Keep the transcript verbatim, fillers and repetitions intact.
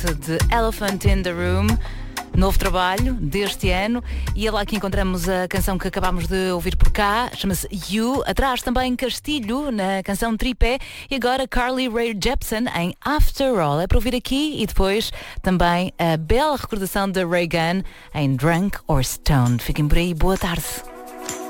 de Elephant in the Room, novo trabalho deste ano, e é lá que encontramos a canção que acabámos de ouvir por cá, chama-se You. Atrás também Castilho na canção Tripé, e agora Carly Rae Jepsen em After All. É para ouvir aqui, e depois também a bela recordação de Reagan em Drunk or Stoned. Fiquem por aí, boa tarde.